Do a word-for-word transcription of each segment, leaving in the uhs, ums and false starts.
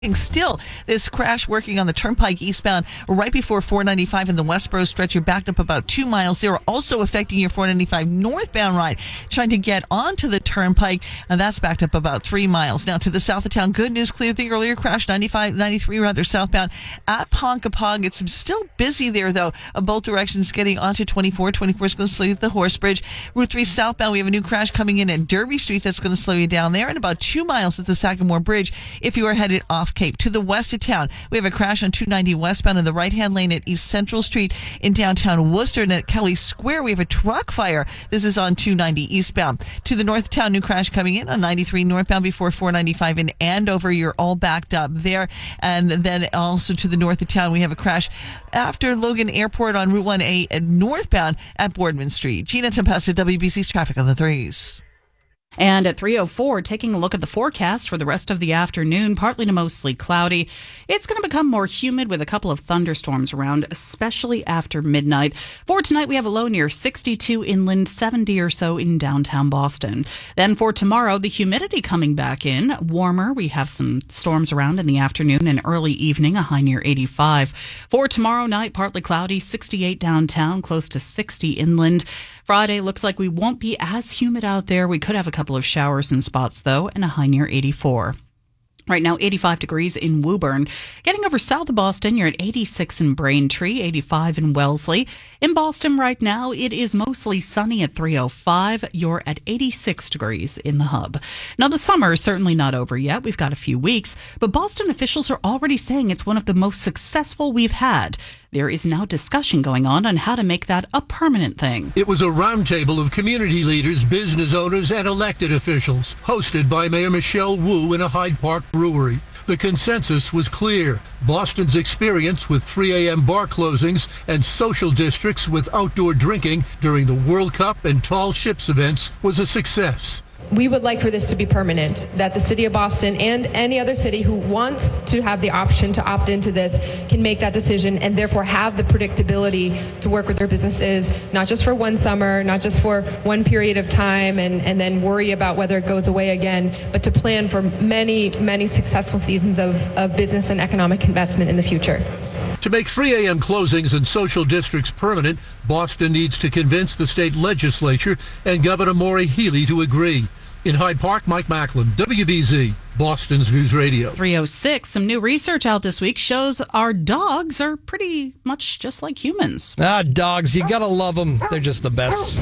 Still, this crash working on the Turnpike eastbound right before four ninety-five in the Westboro stretch. You're backed up about two miles. They were also affecting your four ninety-five northbound ride, trying to get onto the Turnpike, and that's backed up about three miles. Now to the south of town, good news, cleared the earlier crash, ninety-five, ninety-three rather southbound at Ponkapog. It's still busy there, though, of both directions getting onto twenty-four. twenty-four is going to slow you at the Horse Bridge. Route three southbound, we have a new crash coming in at Derby Street that's going to slow you down there, and about two miles at the Sagamore Bridge if you are headed off Cape. To the west of town, we have a crash on two ninety westbound in the right-hand lane at East Central Street in downtown Worcester, and at Kelly Square, we have a truck fire. This is on two ninety eastbound. To the north of town, new crash coming in on ninety-three northbound before four ninety-five in Andover. You're all backed up there. And then also to the north of town, we have a crash after Logan Airport on Route one A northbound at Boardman Street. Gina Tempesta, W B C's traffic on the threes. And at three oh four, taking a look at the forecast for the rest of the afternoon, partly to mostly cloudy. It's going to become more humid with a couple of thunderstorms around, especially after midnight. For tonight, we have a low near sixty-two inland, seventy or so in downtown Boston. Then for tomorrow, the humidity coming back in, warmer. We have some storms around in the afternoon and early evening, a high near eighty-five. For tomorrow night, partly cloudy, sixty-eight downtown, close to sixty inland. Friday looks like we won't be as humid out there. We could have a couple of showers in spots, though, and a high near eighty-four. Right now, eighty-five degrees in Woburn. Getting over south of Boston, you're at eighty-six in Braintree, eighty-five in Wellesley. In Boston right now, it is mostly sunny at three oh five. You're at eighty-six degrees in the hub. Now, the summer is certainly not over yet. We've got a few weeks, but Boston officials are already saying it's one of the most successful we've had. There is now discussion going on on how to make that a permanent thing. It was a roundtable of community leaders, business owners, and elected officials, hosted by Mayor Michelle Wu in a Hyde Park brewery. The consensus was clear. Boston's experience with three a.m. bar closings and social districts with outdoor drinking during the World Cup and Tall Ships events was a success. We would like for this to be permanent, that the city of Boston and any other city who wants to have the option to opt into this can make that decision and therefore have the predictability to work with their businesses, not just for one summer, not just for one period of time and, and then worry about whether it goes away again, but to plan for many, many successful seasons of, of business and economic investment in the future. To make three a.m. closings in social districts permanent, Boston needs to convince the state legislature and Governor Maura Healey to agree. In Hyde Park, Mike Macklin, W B Z, Boston's News Radio. three oh six, some new research out this week shows our dogs are pretty much just like humans. Ah, dogs, you gotta love them. They're just the best.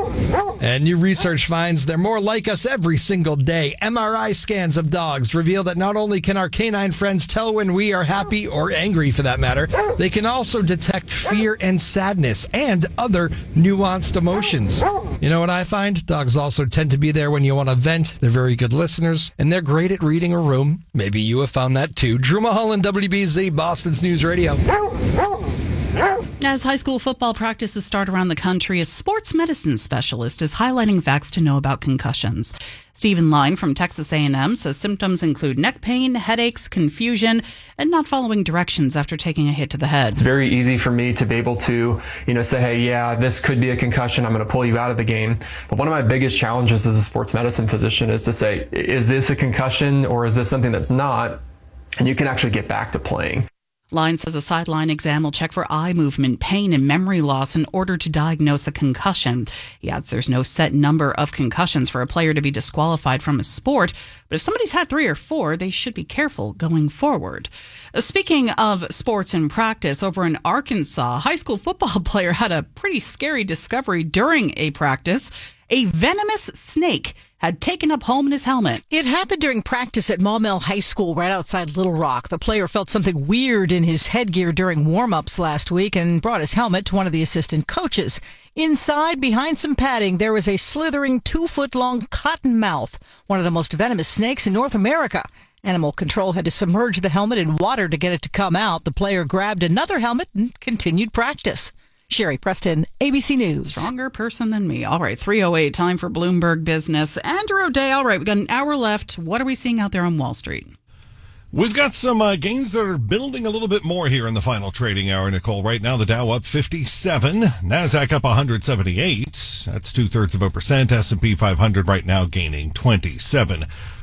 And new research finds they're more like us every single day. M R I scans of dogs reveal that not only can our canine friends tell when we are happy or angry for that matter, they can also detect fear and sadness and other nuanced emotions. You know what I find? Dogs also tend to be there when you want to vent. They're very good listeners, and they're great at reading a room. Maybe you have found that too. Drew Mulholland, W B Z, Boston's News Radio. As high school football practices start around the country, a sports medicine specialist is highlighting facts to know about concussions. Stephen Line from Texas A and M says symptoms include neck pain, headaches, confusion, and not following directions after taking a hit to the head. It's very easy for me to be able to, you know, say, hey, yeah, this could be a concussion. I'm going to pull you out of the game. But one of my biggest challenges as a sports medicine physician is to say, is this a concussion or is this something that's not? And you can actually get back to playing. Line says a sideline exam will check for eye movement, pain, and memory loss in order to diagnose a concussion. He adds there's no set number of concussions for a player to be disqualified from a sport, but if somebody's had three or four, they should be careful going forward. Speaking of sports in practice, over in Arkansas, a high school football player had a pretty scary discovery during a practice. A venomous snake had taken up home in his helmet. It happened during practice at Maumelle High School right outside Little Rock. The player felt something weird in his headgear during warm-ups last week and brought his helmet to one of the assistant coaches. Inside, behind some padding, there was a slithering two-foot-long cottonmouth, one of the most venomous snakes in North America. Animal control had to submerge the helmet in water to get it to come out. The player grabbed another helmet and continued practice. Sherry Preston, A B C News. Stronger person than me. All right, three oh eight, time for Bloomberg Business. Andrew O'Day, all right, we've got an hour left. What are we seeing out there on Wall Street? We've got some uh, gains that are building a little bit more here in the final trading hour, Nicole. Right now, the Dow up fifty-seven, NASDAQ up one hundred seventy-eight. That's two-thirds of a percent. S and P five hundred right now gaining twenty-seven.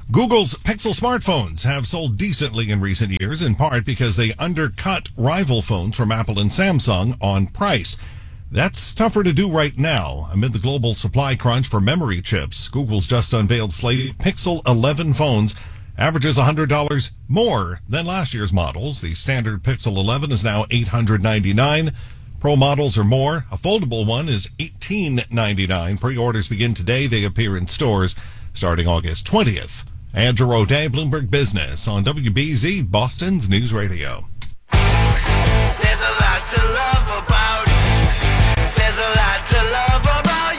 Google's Pixel smartphones have sold decently in recent years, in part because they undercut rival phones from Apple and Samsung on price. That's tougher to do right now amid the global supply crunch for memory chips. Google's just unveiled slate Pixel eleven phones averages one hundred dollars more than last year's models. The standard Pixel eleven is now eight hundred ninety-nine dollars. Pro models are more. A foldable one is eighteen ninety-nine dollars. Pre-orders begin today. They appear in stores starting August twentieth. Andrew O'Day, Bloomberg Business on W B Z, Boston's News Radio. There's a lot to love about. There's a lot to love about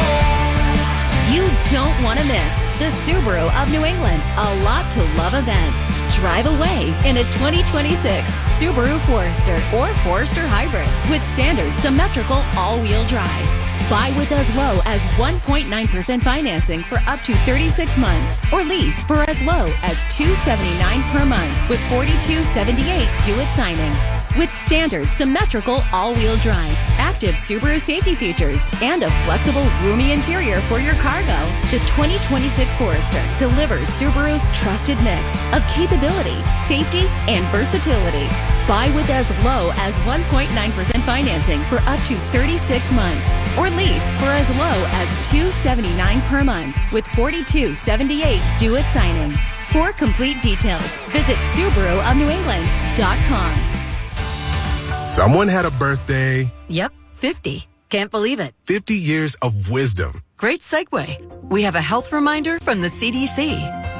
you. You don't want to miss the Subaru of New England A Lot to Love event. Drive away in a twenty twenty-six Subaru Forester or Forester Hybrid with standard symmetrical all-wheel drive. Buy with as low as one point nine percent financing for up to thirty-six months or lease for as low as two hundred seventy-nine dollars per month with forty-two seventy-eight due at signing. With standard symmetrical all-wheel drive, active Subaru safety features, and a flexible, roomy interior for your cargo, the twenty twenty-six Forester delivers Subaru's trusted mix of capability, safety, and versatility. Buy with as low as one point nine percent financing for up to thirty-six months, or lease for as low as two hundred seventy-nine dollars per month with forty-two seventy-eight due at signing. For complete details, visit Subaru of New England dot com. Someone had a birthday. Yep, fifty. Can't believe it. fifty years of wisdom. Great segue. We have a health reminder from the C D C.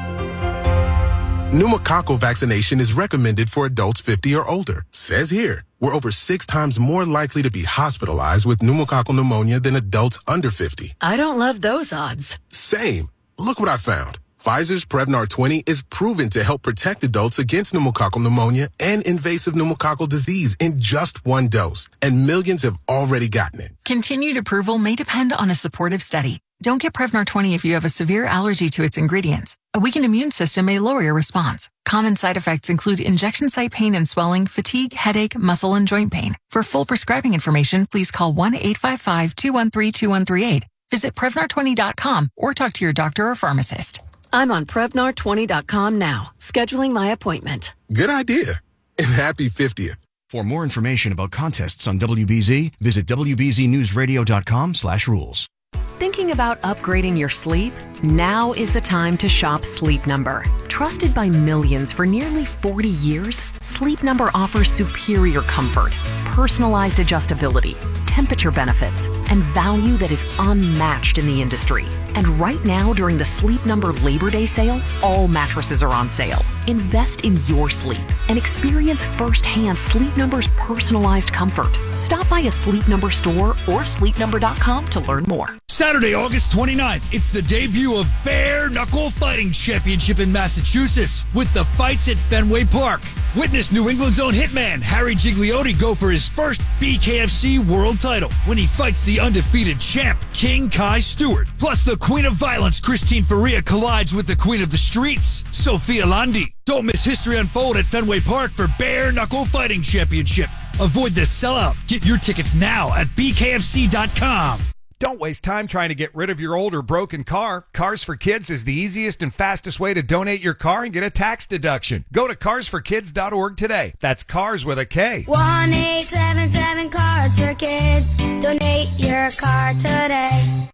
Pneumococcal vaccination is recommended for adults fifty or older. Says here, we're over six times more likely to be hospitalized with pneumococcal pneumonia than adults under fifty. I don't love those odds. Same. Look what I found. Pfizer's Prevnar twenty is proven to help protect adults against pneumococcal pneumonia and invasive pneumococcal disease in just one dose, and millions have already gotten it. Continued approval may depend on a supportive study. Don't get Prevnar twenty if you have a severe allergy to its ingredients. A weakened immune system may lower your response. Common side effects include injection site pain and swelling, fatigue, headache, muscle, and joint pain. For full prescribing information, please call one eight five five, two one three, two one three eight. Visit Prevnar twenty dot com or talk to your doctor or pharmacist. I'm on Prevnar twenty dot com now, scheduling my appointment. Good idea. And happy fiftieth. For more information about contests on W B Z, visit W B Z news radio dot com slash rules. Thinking about upgrading your sleep? Now is the time to shop Sleep Number. Trusted by millions for nearly forty years, Sleep Number offers superior comfort, personalized adjustability, temperature benefits, and value that is unmatched in the industry. And right now, during the Sleep Number Labor Day sale, all mattresses are on sale. Invest in your sleep and experience firsthand Sleep Number's personalized comfort. Stop by a Sleep Number store or sleep number dot com to learn more. Saturday, August twenty-ninth, it's the debut of Bare Knuckle Fighting Championship in Massachusetts with the fights at Fenway Park. Witness New England's own hitman Harry Gigliotti go for his first B K F C world title when he fights the undefeated champ King Kai Stewart. Plus, the Queen of Violence Christine Faria collides with the Queen of the Streets Sophia Landi. Don't miss history unfold at Fenway Park for Bare Knuckle Fighting Championship. Avoid the sellout. Get your tickets now at B K F C dot com. Don't waste time trying to get rid of your old or broken car. Cars for Kids is the easiest and fastest way to donate your car and get a tax deduction. Go to cars for kids dot org today. That's cars with a K. one eight seven seven Cards for Kids. Donate your car today.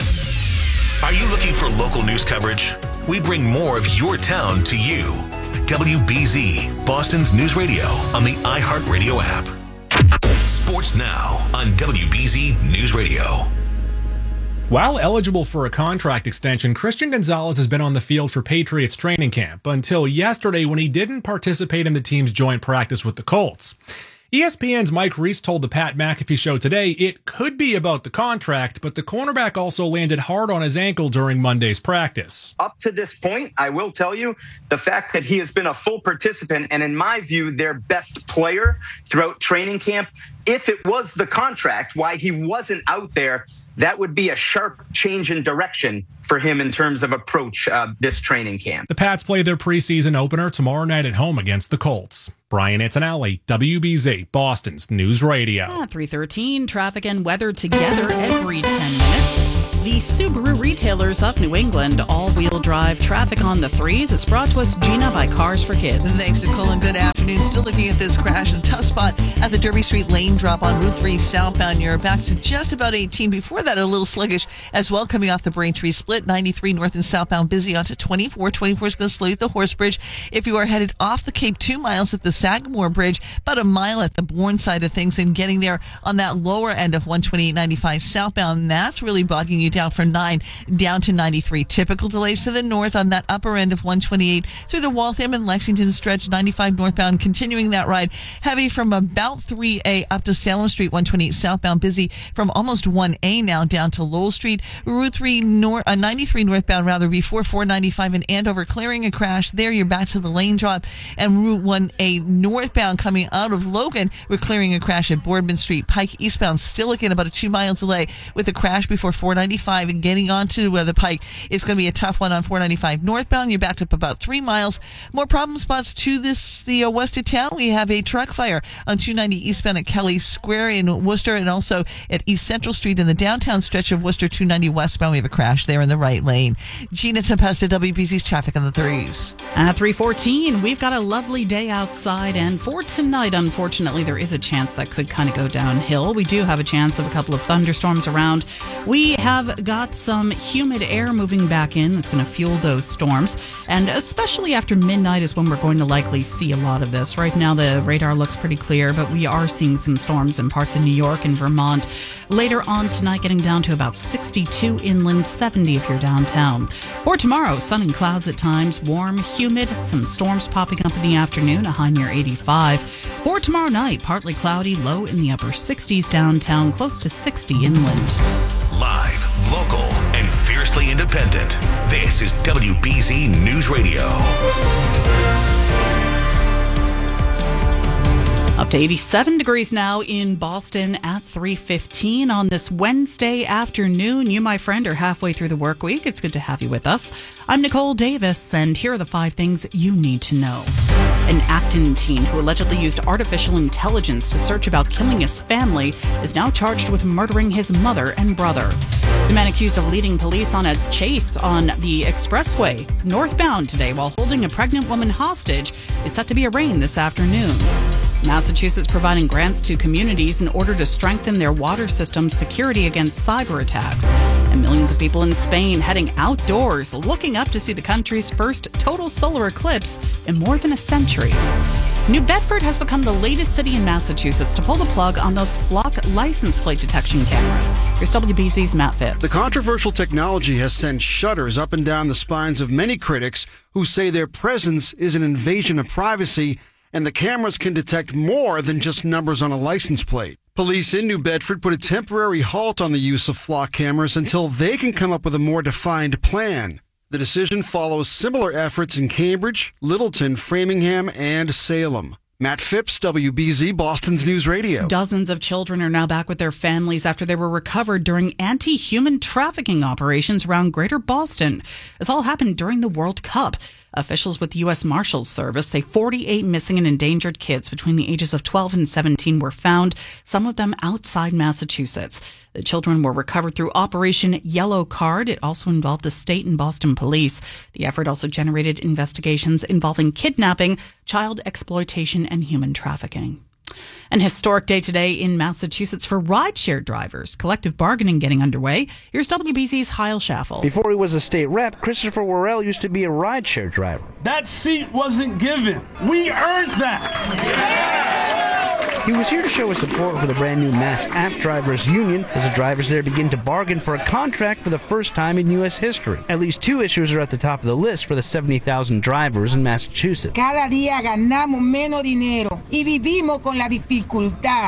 Are you looking for local news coverage? We bring more of your town to you. W B Z, Boston's News Radio on the iHeartRadio app. Sports Now on W B Z News Radio. While eligible for a contract extension, Christian Gonzalez has been on the field for Patriots training camp until yesterday when he didn't participate in the team's joint practice with the Colts. E S P N's Mike Reese told the Pat McAfee Show today it could be about the contract, but the cornerback also landed hard on his ankle during Monday's practice. Up to this point, I will tell you, the fact that he has been a full participant and, in my view, their best player throughout training camp, if it was the contract, why he wasn't out there, that would be a sharp change in direction for him in terms of approach uh, this training camp. The Pats play their preseason opener tomorrow night at home against the Colts. Brian Antonelli, W B Z, Boston's News Radio. Ah, three thirteen, traffic and weather together every ten minutes. The Subaru retailers of New England, all-wheel drive traffic on the threes. It's brought to us, Gina, by Cars for Kids. Thanks, Nicole, and good afternoon. Still looking at this crash and tough spot at the Derby Street lane drop on Route three southbound. You're back to just about eighteen. Before that, a little sluggish as well coming off the Braintree split. ninety-three north and southbound busy onto twenty-four. twenty-four is going to slow you at the Horse Bridge. If you are headed off the Cape, two miles at the Sagamore Bridge, about a mile at the Bourne side of things, and getting there on that lower end of one twenty-eight ninety-five southbound. That's really bogging you down from nine down to ninety-three. Typical delays to the north on that upper end of one twenty-eight through the Waltham and Lexington stretch. ninety-five northbound, continuing that ride. Heavy from about three A up to Salem Street. one twenty-eight southbound busy from almost one A now down to Lowell Street. Route three north, uh, ninety-three northbound rather, before four ninety-five in Andover, clearing a crash there. You're back to the lane drop. And Route one A northbound coming out of Logan, we're clearing a crash at Boardman Street. Pike eastbound still looking about a two mile delay with a crash before four ninety-five, and getting onto uh, the Pike is going to be a tough one on four ninety-five northbound. You're backed up about three miles. More problem spots to this the uh, west of town. We have a truck fire on two ninety eastbound at Kelly Square in Worcester, and also at East Central Street in the downtown stretch of Worcester. two ninety westbound, we have a crash there in the right lane. Gina Tempesta, W B C's traffic on the threes. At three fourteen, we've got a lovely day outside, and for tonight, unfortunately, there is a chance that could kind of go downhill. We do have a chance of a couple of thunderstorms around. We have got some humid air moving back in that's going to fuel those storms, and especially after midnight is when we're going to likely see a lot of this. Right now, the radar looks pretty clear, but we are seeing some storms in parts of New York and Vermont. Later on tonight, getting down to about sixty-two inland, seventy if you're downtown. For tomorrow, sun and clouds at times, warm, humid, some storms popping up in the afternoon, a high near eighty-five. For tomorrow night, partly cloudy, low in the upper sixties downtown, close to sixty inland. Live, local, and fiercely independent. This is W B Z News Radio. Up to eighty-seven degrees now in Boston at three fifteen on this Wednesday afternoon. You, my friend, are halfway through the work week. It's good to have you with us. I'm Nicole Davis, and here are the five things you need to know. An Acton teen who allegedly used artificial intelligence to search about killing his family is now charged with murdering his mother and brother. The man accused of leading police on a chase on the expressway northbound today while holding a pregnant woman hostage is set to be arraigned this afternoon. Massachusetts providing grants to communities in order to strengthen their water system's security against cyber attacks. And millions of people in Spain heading outdoors, looking up to see the country's first total solar eclipse in more than a century. New Bedford has become the latest city in Massachusetts to pull the plug on those Flock license plate detection cameras. Here's W B C's Matt Phipps. The controversial technology has sent shudders up and down the spines of many critics who say their presence is an invasion of privacy, and the cameras can detect more than just numbers on a license plate. Police in New Bedford put a temporary halt on the use of Flock cameras until they can come up with a more defined plan. The decision follows similar efforts in Cambridge, Littleton, Framingham, and Salem. Matt Phipps, W B Z, Boston's News Radio. Dozens of children are now back with their families after they were recovered during anti-human trafficking operations around Greater Boston. This all happened during the World Cup. Officials with the U S Marshals Service say forty-eight missing and endangered kids between the ages of twelve and seventeen were found, some of them outside Massachusetts. The children were recovered through Operation Yellow Card. It also involved the state and Boston police. The effort also generated investigations involving kidnapping, child exploitation, and human trafficking. An historic day today in Massachusetts for rideshare drivers. Collective bargaining getting underway. Here's W B Z's Heil Schaffel. Before he was a state rep, Christopher Worrell used to be a rideshare driver. That seat wasn't given. We earned that. Yeah! He was here to show his support for the brand new Mass App Drivers Union as the drivers there begin to bargain for a contract for the first time in U S history. At least two issues are at the top of the list for the seventy thousand drivers in Massachusetts. Cada día ganamos menos dinero y vivimos con la dificultad.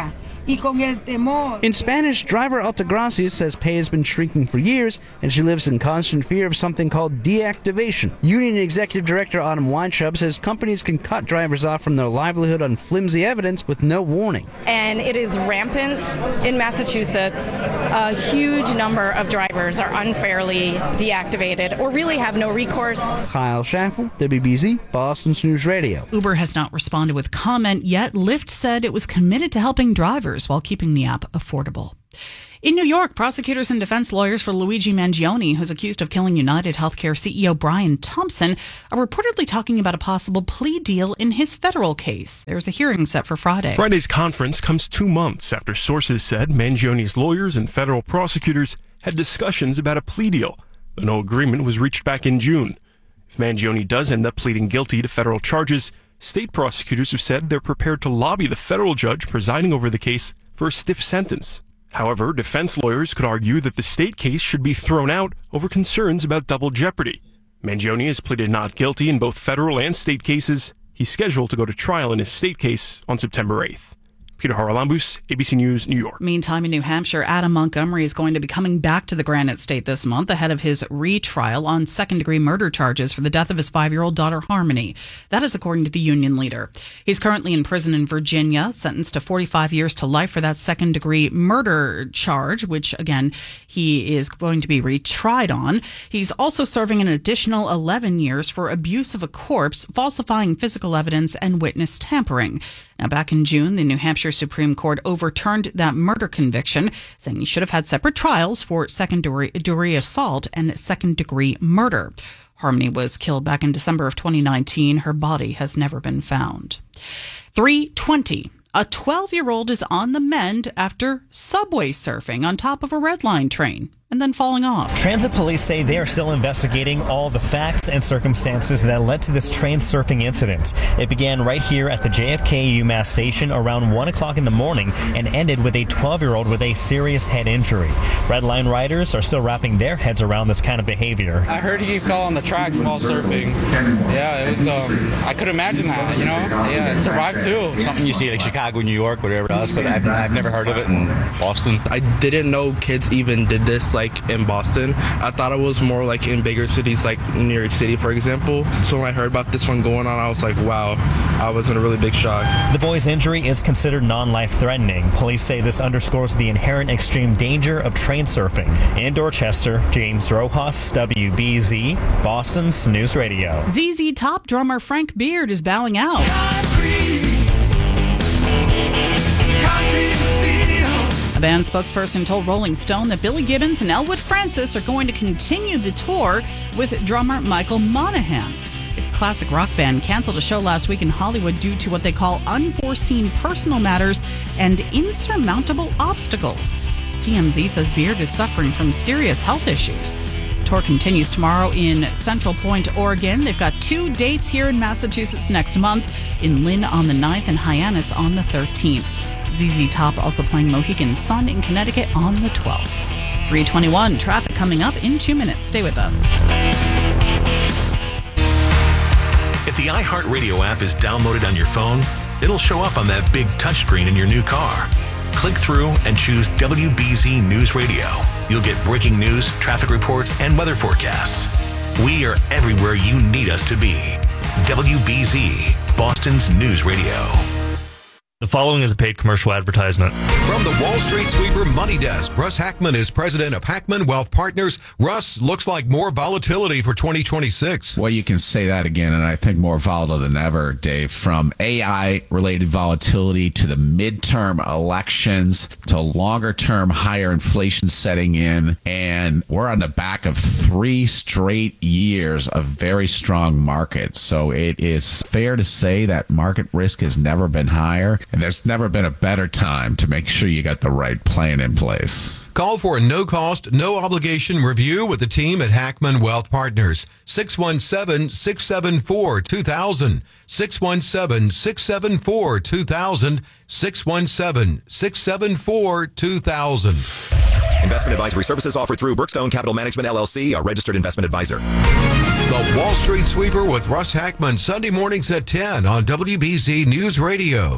In Spanish, driver Altagracia says pay has been shrinking for years, and she lives in constant fear of something called deactivation. Union Executive Director Autumn Weintraub says companies can cut drivers off from their livelihood on flimsy evidence with no warning. And it is rampant in Massachusetts. A huge number of drivers are unfairly deactivated or really have no recourse. Kyle Schaffel, W B Z, Boston's News Radio. Uber has not responded with comment yet. Lyft said it was committed to helping drivers while keeping the app affordable. In New York, prosecutors and defense lawyers for Luigi Mangione, who's accused of killing United Healthcare C E O Brian Thompson, are reportedly talking about a possible plea deal in his federal case. There's a hearing set for Friday. Friday's conference comes two months after sources said Mangione's lawyers and federal prosecutors had discussions about a plea deal, though no agreement was reached back in June. If Mangione does end up pleading guilty to federal charges, state prosecutors have said they're prepared to lobby the federal judge presiding over the case for a stiff sentence. However, defense lawyers could argue that the state case should be thrown out over concerns about double jeopardy. Mangione has pleaded not guilty in both federal and state cases. He's scheduled to go to trial in his state case on September eighth. Peter Haralambous, A B C News, New York. Meantime, in New Hampshire, Adam Montgomery is going to be coming back to the Granite State this month ahead of his retrial on second-degree murder charges for the death of his five-year-old daughter, Harmony. That is according to the union leader. He's currently in prison in Virginia, sentenced to forty-five years to life for that second-degree murder charge, which, again, he is going to be retried on. He's also serving an additional eleven years for abuse of a corpse, falsifying physical evidence, and witness tampering. Now, back in June, the New Hampshire Supreme Court overturned that murder conviction, saying he should have had separate trials for second-degree assault and second-degree murder. Harmony was killed back in December of twenty nineteen. Her body has never been found. three twenty. A twelve-year-old is on the mend after subway surfing on top of a Red Line train and then falling off. Transit police say they are still investigating all the facts and circumstances that led to this train surfing incident. It began right here at the J F K UMass station around one o'clock in the morning and ended with a twelve-year-old with a serious head injury. Red Line riders are still wrapping their heads around this kind of behavior. I heard he fell on the tracks while surfing. Yeah, it was, um, I could imagine that, you know? Yeah, it survived too. Something you see like Chicago, New York, whatever else, but I've, I've never heard of it in Boston. I didn't know kids even did this like in Boston. I thought it was more like in bigger cities like New York City, for example. So when I heard about this one going on, I was like, wow, I was in a really big shock. The boy's injury is considered non-life threatening. Police say this underscores the inherent extreme danger of train surfing. In Dorchester, James Rojas, W B Z, Boston's News Radio. Z Z Top drummer Frank Beard is bowing out. A band spokesperson told Rolling Stone that Billy Gibbons and Elwood Francis are going to continue the tour with drummer Michael Monaghan. The classic rock band canceled a show last week in Hollywood due to what they call unforeseen personal matters and insurmountable obstacles. T M Z says Beard is suffering from serious health issues. The tour continues tomorrow in Central Point, Oregon. They've got two dates here in Massachusetts next month, in Lynn on the ninth and Hyannis on the thirteenth. Z Z Top also playing Mohegan Sun in Connecticut on the twelfth. three twenty-one, traffic coming up in two minutes. Stay with us. If the iHeartRadio app is downloaded on your phone, it'll show up on that big touchscreen in your new car. Click through and choose W B Z News Radio. You'll get breaking news, traffic reports, and weather forecasts. We are everywhere you need us to be. W B Z, Boston's News Radio. The following is a paid commercial advertisement. From the Wall Street Sweeper Money Desk, Russ Hackman is president of Hackman Wealth Partners. Russ, looks like more volatility for twenty twenty-six. Well, you can say that again, and I think more volatile than ever, Dave. From A I-related volatility to the midterm elections to longer-term higher inflation setting in, and we're on the back of three straight years of very strong markets. So it is fair to say that market risk has never been higher. And there's never been a better time to make sure you got the right plan in place. Call for a no-cost, no-obligation review with the team at Hackman Wealth Partners. six one seven, six seven four, two thousand. six one seven, six seven four, two thousand. six one seven, six seven four, two thousand. Investment advisory services offered through Brookstone Capital Management, L L C, a registered investment advisor. The Wall Street Sweeper with Russ Hackman, Sunday mornings at ten on W B Z News Radio.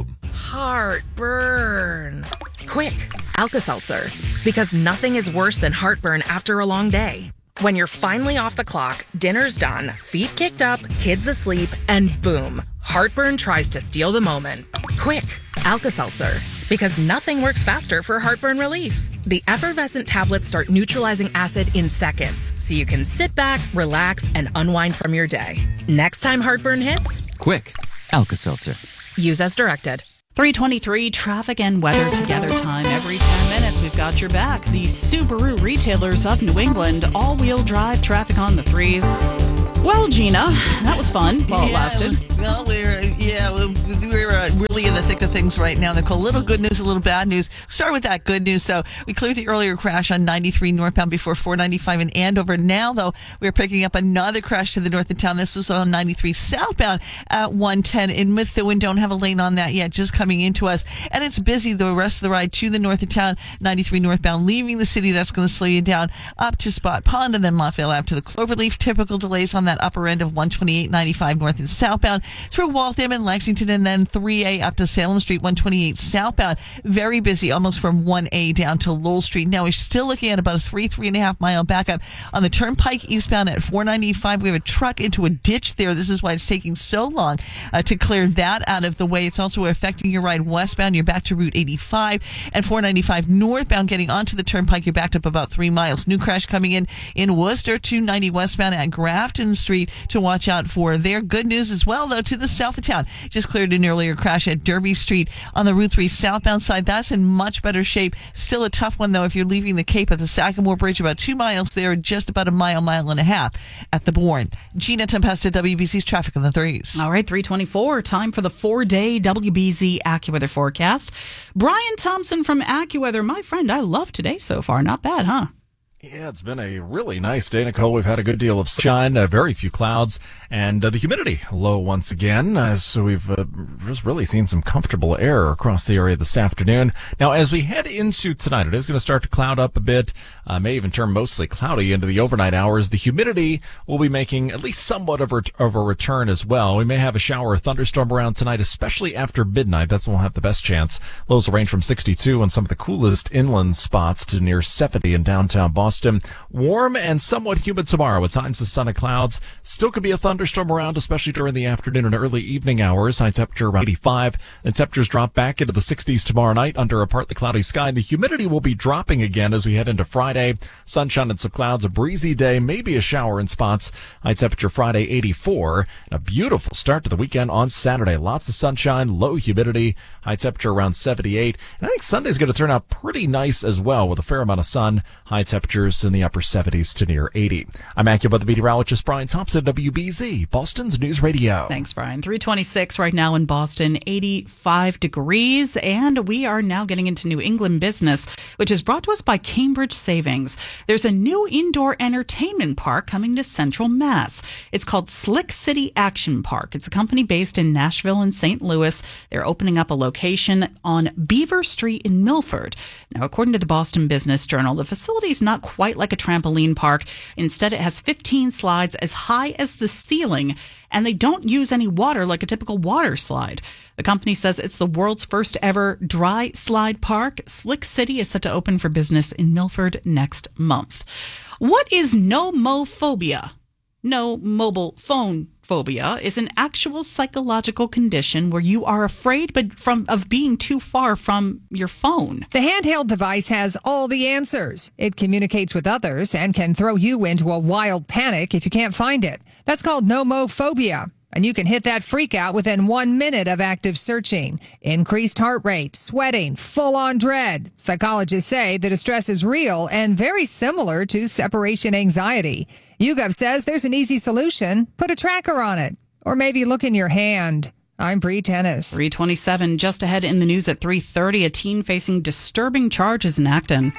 Heartburn. Quick, Alka-Seltzer. Because nothing is worse than heartburn after a long day. When you're finally off the clock, dinner's done, feet kicked up, kids asleep, and boom, heartburn tries to steal the moment. Quick, Alka-Seltzer. Because nothing works faster for heartburn relief. The effervescent tablets start neutralizing acid in seconds, so you can sit back, relax, and unwind from your day. Next time heartburn hits, quick, Alka-Seltzer. Use as directed. three twenty-three traffic and weather together time. Every ten minutes, we've got your back. The Subaru retailers of New England, all-wheel drive traffic on the threes. Well, Gina, that was fun while it yeah, lasted. Well, we're yeah, we're uh, really in the thick of things right now, Nicole. A little good news, a little bad news. Start with that good news, though. We cleared the earlier crash on ninety-three northbound before four ninety-five in Andover. Now, though, we're picking up another crash to the north of town. This was on ninety-three southbound at one ten in Methuen. Don't have a lane on that yet, just coming into us. And it's busy the rest of the ride to the north of town, ninety-three northbound, leaving the city. That's going to slow you down up to Spot Pond and then Montvale Ave to the Cloverleaf. Typical delays on that upper end of one twenty-eight ninety-five north and southbound through Waltham and Lexington, and then three A up to Salem Street, one twenty-eight southbound. Very busy, almost from one A down to Lowell Street. Now we're still looking at about a three, three and a half mile backup on the Turnpike eastbound at four ninety-five. We have a truck into a ditch there. This is why it's taking so long uh, to clear that out of the way. It's also affecting your ride westbound. You're back to Route eighty-five and four ninety-five northbound. Getting onto the Turnpike, you're backed up about three miles. New crash coming in in Worcester, two ninety westbound at Grafton Street to watch out for there. Good news as well, though, to the south of town. Just cleared an earlier crash at Derby Street on the Route three southbound side. That's in much better shape. Still a tough one, though, if you're leaving the Cape at the Sagamore Bridge. About two miles there, just about a mile, mile and a half at the Bourne. Gina Tempesta, W B C's traffic on the threes. All right, three twenty-four. Time for the four-day W B Z AccuWeather forecast. Brian Thompson from AccuWeather. My friend, I love today so far. Not bad, huh? Yeah, it's been a really nice day, Nicole. We've had a good deal of sunshine, uh, very few clouds, and uh, the humidity low once again. Uh, so we've uh, just really seen some comfortable air across the area this afternoon. Now, as we head into tonight, it is going to start to cloud up a bit, uh, may even turn mostly cloudy into the overnight hours. The humidity will be making at least somewhat of a, of a return as well. We may have a shower or thunderstorm around tonight, especially after midnight. That's when we'll have the best chance. Lows will range from sixty-two in some of the coolest inland spots to near seventy in downtown Boston. Boston. Warm and somewhat humid tomorrow. At times the sun and clouds. Still could be a thunderstorm around, especially during the afternoon and early evening hours. High temperature around eighty-five. The temperatures drop back into the sixties tomorrow night under a partly cloudy sky. The humidity will be dropping again as we head into Friday. Sunshine and some clouds. A breezy day. Maybe a shower in spots. High temperature Friday eighty-four. And a beautiful start to the weekend on Saturday. Lots of sunshine. Low humidity. High temperature around seventy-eight. And I think Sunday's going to turn out pretty nice as well with a fair amount of sun. High temperatures in the upper seventies to near eighty. I'm AccuWeather meteorologist Brian Thompson, W B Z, Boston's News Radio. Thanks, Brian. three twenty-six right now in Boston, eighty-five degrees, and we are now getting into New England business, which is brought to us by Cambridge Savings. There's a new indoor entertainment park coming to Central Mass. It's called Slick City Action Park. It's a company based in Nashville and Saint Louis. They're opening up a location on Beaver Street in Milford. Now, according to the Boston Business Journal, the facility is not quite like a trampoline park. Instead, it has fifteen slides as high as the ceiling, and they don't use any water like a typical water slide. The company says it's the world's first ever dry slide park. Slick City is set to open for business in Milford next month. What is nomophobia? No mobile phone phobia is an actual psychological condition where you are afraid but from of being too far from your phone. The handheld device has all the answers. It communicates with others and can throw you into a wild panic if you can't find it. That's called nomophobia. And you can hit that freak out within one minute of active searching. Increased heart rate, sweating, full-on dread. Psychologists say the distress is real and very similar to separation anxiety. YouGov says there's an easy solution. Put a tracker on it. Or maybe look in your hand. I'm Bree Tennis. three twenty-seven, just ahead in the news at three thirty, a teen facing disturbing charges in Acton.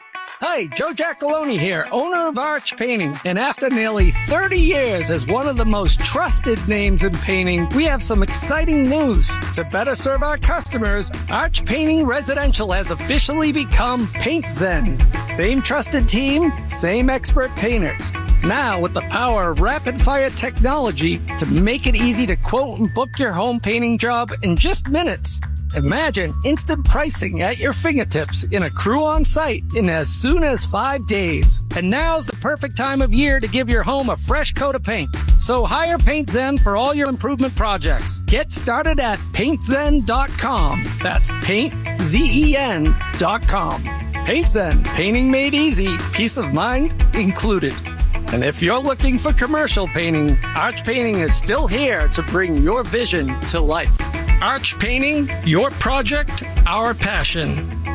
Hi, Joe Giacalone here, owner of Arch Painting. And after nearly thirty years as one of the most trusted names in painting, we have some exciting news. To better serve our customers, Arch Painting Residential has officially become Paint Zen. Same trusted team, same expert painters. Now with the power of rapid-fire technology to make it easy to quote and book your home painting job in just minutes. Imagine instant pricing at your fingertips in a crew on site in as soon as five days. And now's the perfect time of year to give your home a fresh coat of paint. So hire Paint Zen for all your improvement projects. Get started at paint zen dot com. That's paint zen dot com. Paint Zen, painting made easy, peace of mind included. And if you're looking for commercial painting, Arch Painting is still here to bring your vision to life. Arch Painting, your project, our passion.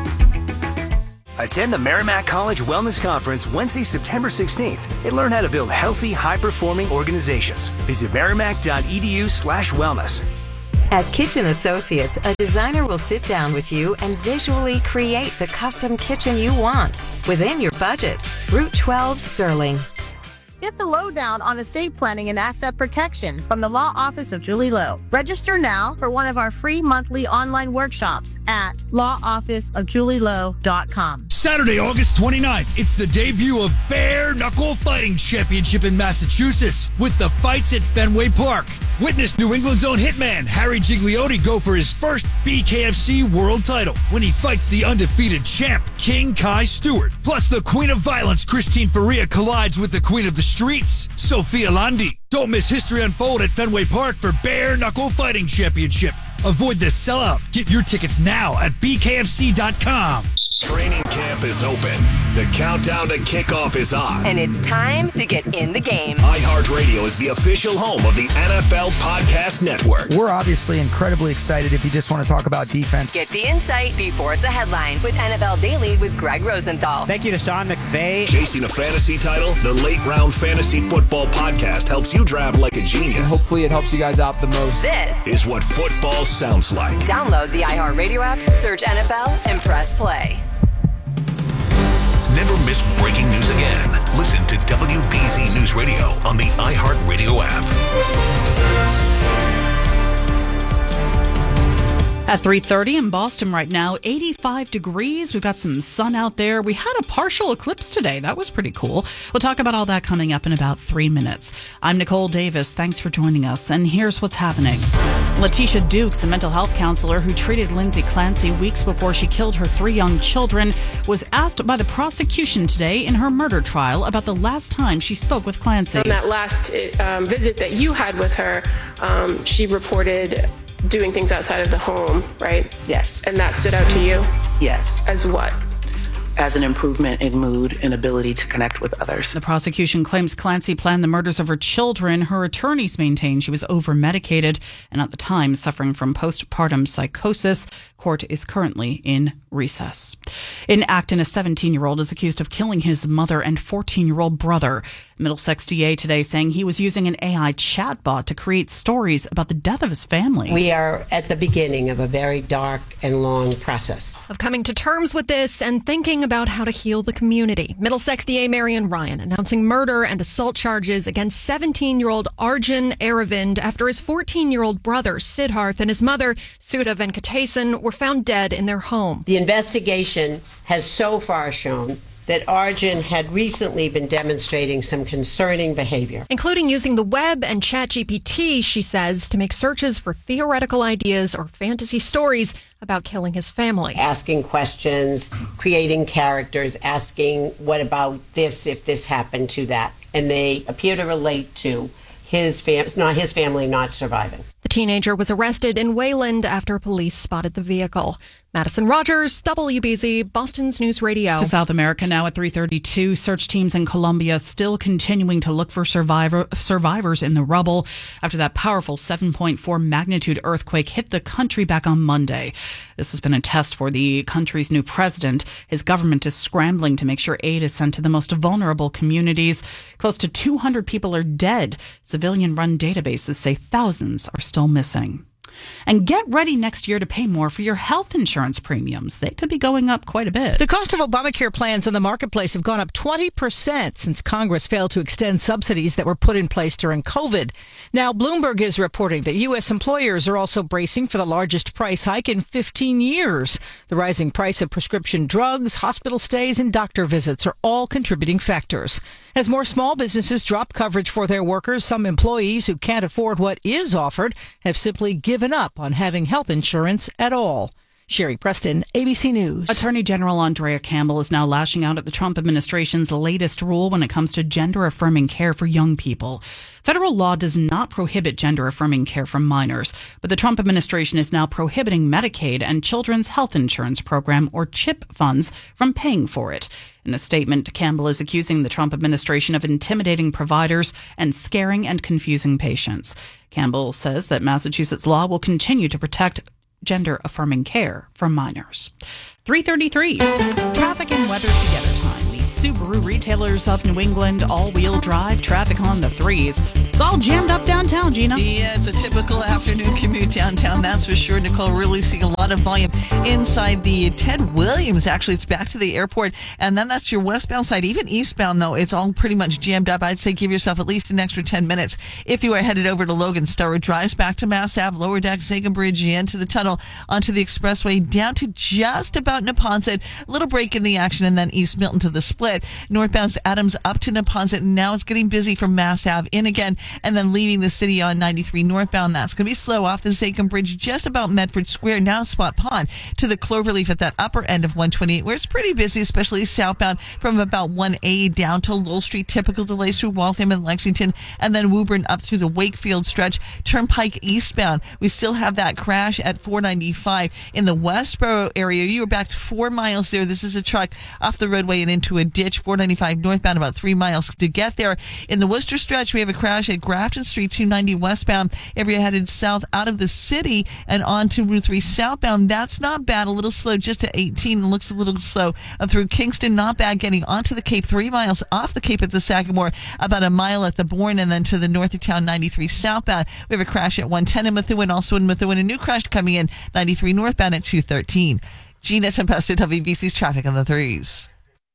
Attend the Merrimack College Wellness Conference Wednesday, September sixteenth, and learn how to build healthy, high-performing organizations. Visit merrimack.edu slash wellness. At Kitchen Associates, a designer will sit down with you and visually create the custom kitchen you want within your budget. Route twelve, Sterling. Get the lowdown on estate planning and asset protection from the Law Office of Julie Lowe. Register now for one of our free monthly online workshops at law office of julie lowe dot com. Saturday, August twenty-ninth, it's the debut of Bare Knuckle Fighting Championship in Massachusetts with the fights at Fenway Park. Witness New England's own hitman Harry Gigliotti go for his first B K F C world title when he fights the undefeated champ King Kai Stewart. Plus, the Queen of Violence Christine Faria collides with the Queen of the Streets Sophia Landi. Don't miss history unfold at Fenway Park for Bare Knuckle Fighting Championship. Avoid the sellout. Get your tickets now at b k f c dot com. Training camp is open. The countdown to kickoff is on. And it's time to get in the game. iHeartRadio is the official home of the N F L Podcast Network. We're obviously incredibly excited if you just want to talk about defense. Get the insight before it's a headline with N F L Daily with Greg Rosenthal. Thank you to Sean McVay. Chasing a fantasy title, the Late Round Fantasy Football Podcast helps you draft like a genius. And hopefully it helps you guys out the most. This is what football sounds like. Download the iHeartRadio app, search N F L, and press play. Never miss breaking news again. Listen to W B Z News Radio on the iHeartRadio app. At three thirty in Boston right now, eighty-five degrees. We've got some sun out there. We had a partial eclipse today. That was pretty cool. We'll talk about all that coming up in about three minutes. I'm Nicole Davis. Thanks for joining us. And here's what's happening. Letitia Dukes, a mental health counselor who treated Lindsay Clancy weeks before she killed her three young children, was asked by the prosecution today in her murder trial about the last time she spoke with Clancy. On that last um, visit that you had with her, um, she reported doing things outside of the home, right? Yes. And that stood out to you? Yes. As what? As an improvement in mood and ability to connect with others. The prosecution claims Clancy planned the murders of her children. Her attorneys maintain she was over-medicated and at the time suffering from postpartum psychosis. Court is currently in recess. In Acton, a seventeen-year-old is accused of killing his mother and fourteen-year-old brother. Middlesex D A today saying he was using an A I chatbot to create stories about the death of his family. We are at the beginning of a very dark and long process of coming to terms with this and thinking about how to heal the community. Middlesex D A Marion Ryan announcing murder and assault charges against seventeen-year-old Arjun Aravind after his fourteen-year-old brother Siddharth and his mother Sudha Venkatesan were found dead in their home. The investigation has so far shown that Arjun had recently been demonstrating some concerning behavior, including using the web and ChatGPT, she says, to make searches for theoretical ideas or fantasy stories about killing his family. Asking questions, creating characters, asking what about this if this happened to that. And they appear to relate to his fam- not his family not surviving. The teenager was arrested in Wayland after police spotted the vehicle. Madison Rogers, W B Z, Boston's News Radio. To South America now at three thirty-two. Search teams in Colombia still continuing to look for survivor, survivors in the rubble after that powerful seven point four magnitude earthquake hit the country back on Monday. This has been a test for the country's new president. His government is scrambling to make sure aid is sent to the most vulnerable communities. Close to two hundred people are dead. Civilian-run databases say thousands are still missing. And get ready next year to pay more for your health insurance premiums. They could be going up quite a bit. The cost of Obamacare plans in the marketplace have gone up twenty percent since Congress failed to extend subsidies that were put in place during COVID. Now, Bloomberg is reporting that U S employers are also bracing for the largest price hike in fifteen years. The rising price of prescription drugs, hospital stays, and doctor visits are all contributing factors. As more small businesses drop coverage for their workers, some employees who can't afford what is offered have simply given given up on having health insurance at all. Sherry Preston, A B C News. Attorney General Andrea Campbell is now lashing out at the Trump administration's latest rule when it comes to gender-affirming care for young people. Federal law does not prohibit gender-affirming care for minors, but the Trump administration is now prohibiting Medicaid and Children's Health Insurance Program, or CHIP funds, from paying for it. In a statement, Campbell is accusing the Trump administration of intimidating providers and scaring and confusing patients. Campbell says that Massachusetts law will continue to protect gender-affirming care for minors. three thirty-three. Traffic and weather together time. The Subaru retailers of New England, all-wheel drive, traffic on the threes. It's all jammed up downtown, Gina. Yeah, it's a typical afternoon commute downtown, that's for sure. Nicole, really seeing a lot of volume inside the Ted Williams. Actually, it's back to the airport, and then that's your westbound side. Even eastbound, though, it's all pretty much jammed up. I'd say give yourself at least an extra ten minutes if you are headed over to Logan. Starwood drives back to Mass Ave, Lower Deck, Sagan Bridge, into the tunnel, onto the expressway, down to just about Neponset. A little break in the action, and then East Milton to the split. Northbound Adams up to Neponset, and now it's getting busy from Mass Ave in again, and then leaving the city on ninety-three northbound. That's going to be slow off the Sagan Bridge, just about Medford Square, now Spot Pond, to the Cloverleaf at that upper end of one twenty-eight, where it's pretty busy, especially southbound from about one A down to Lowell Street. Typical delays through Waltham and Lexington, and then Woburn up through the Wakefield stretch. Turnpike eastbound, we still have that crash at four ninety-five in the Westboro area. You are back to four miles there. This is a truck off the roadway and into a ditch. four ninety-five northbound, about three miles to get there. In the Worcester stretch, we have a crash at Grafton Street, two ninety westbound. If you're headed south out of the city and on to Route three southbound, that's not bad. A little slow just to eighteen, and looks a little slow uh, through Kingston. Not bad getting onto the Cape, three miles off the Cape at the Sagamore, about a mile at the Bourne, and then to the north of town, ninety-three southbound. We have a crash at one ten in Methuen, also in Methuen. A new crash coming in, ninety-three northbound at two thirteen. Gina Tempesta, W B C's traffic on the threes.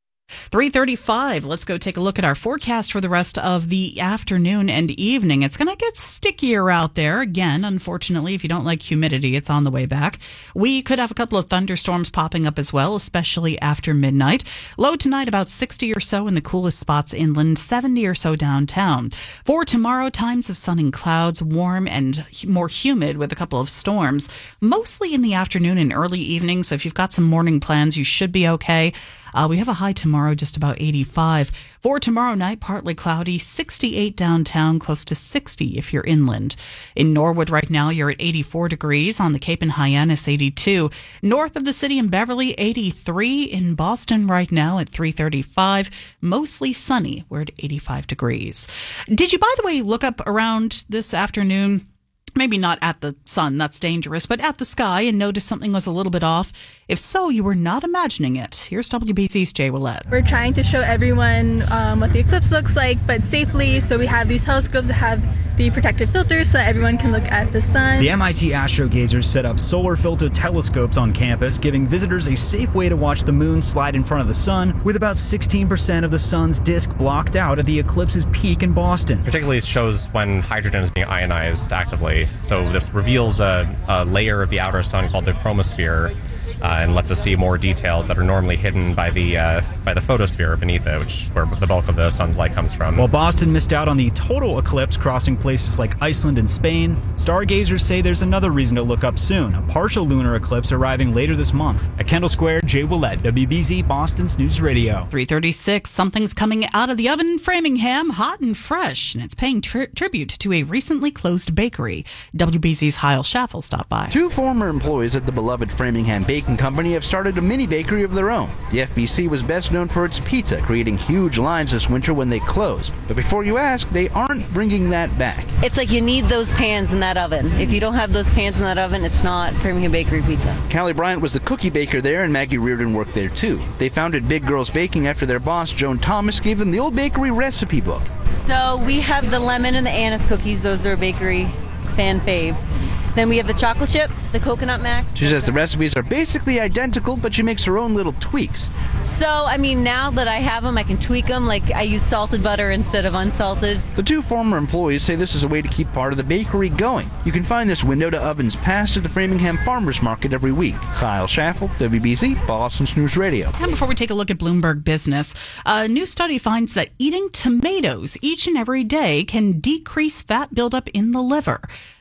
three thirty-five. Let's go take a look at our forecast for the rest of the afternoon and evening. It's going to get stickier out there. Again, unfortunately, if you don't like humidity, it's on the way back. We could have a couple of thunderstorms popping up as well, especially after midnight. Low tonight, about sixty or so in the coolest spots inland, seventy or so downtown. For tomorrow, times of sun and clouds, warm and more humid with a couple of storms, mostly in the afternoon and early evening. So if you've got some morning plans, you should be okay. Uh, we have a high tomorrow, just about eighty-five. For tomorrow night, partly cloudy, sixty-eight downtown, close to sixty if you're inland. In Norwood right now, you're at eighty-four degrees. On the Cape and Hyannis, eighty-two. North of the city in Beverly, eighty-three. In Boston right now at three thirty-five. Mostly sunny. We're at eighty-five degrees. Did you, by the way, look up around this afternoon? Maybe not at the sun, that's dangerous, but at the sky, and notice something was a little bit off? If so, you were not imagining it. Here's W B C's Jay Willette. We're trying to show everyone um, what the eclipse looks like, but safely. So we have these telescopes that have the protective filters so everyone can look at the sun. The M I T Astrogazers set up solar filter telescopes on campus, giving visitors a safe way to watch the moon slide in front of the sun, with about sixteen percent of the sun's disk blocked out at the eclipse's peak in Boston. Particularly, it shows when hydrogen is being ionized actively. So this reveals a, a layer of the outer sun called the chromosphere, uh, and lets us see more details that are normally hidden by the uh, by the photosphere beneath it, which is where the bulk of the sun's light comes from. While Boston missed out on the total eclipse, crossing places like Iceland and Spain, stargazers say there's another reason to look up soon, a partial lunar eclipse arriving later this month. At Kendall Square, Jay Willette, W B C Boston's News Radio. three thirty-six, something's coming out of the oven in Framingham, hot and fresh, and it's paying tri- tribute to a recently closed bakery. W B C's Heil Schaffel stopped by. Two former employees at the beloved Framingham Baking Company have started a mini bakery of their own. The F B C was best known for its pizza, creating huge lines this winter when they closed. But before you ask, they aren't bringing that back. It's like you need those pans in that oven. If you don't have those pans in that oven, it's not Framingham Bakery pizza. Callie Bryant was the cookie baker there, and Maggie Reardon worked there too. They founded Big Girls Baking after their boss, Joan Thomas, gave them the old bakery recipe book. So we have the lemon and the anise cookies. Those are a bakery fan fave. Then we have the chocolate chip, the coconut max. She says the recipes are basically identical, but she makes her own little tweaks. So, I mean, now that I have them, I can tweak them. Like, I use salted butter instead of unsalted. The two former employees say this is a way to keep part of the bakery going. You can find this window to ovens past at the Framingham Farmers Market every week. Kyle Schaffel, W B C, Boston's News Radio. And before we take a look at Bloomberg Business, a new study finds that eating tomatoes each and every day can decrease fat buildup in the liver.